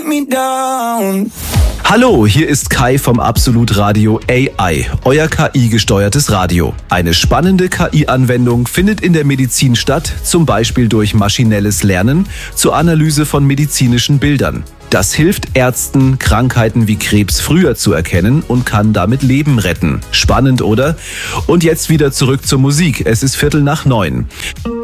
Me down. Hallo, hier ist Kai vom Absolut Radio AI, euer KI-gesteuertes Radio. Eine spannende KI-Anwendung findet in der Medizin statt, zum Beispiel durch maschinelles Lernen zur Analyse von medizinischen Bildern. Das hilft Ärzten, Krankheiten wie Krebs früher zu erkennen und kann damit Leben retten. Spannend, oder? Und jetzt wieder zurück zur Musik. Es ist 8:45.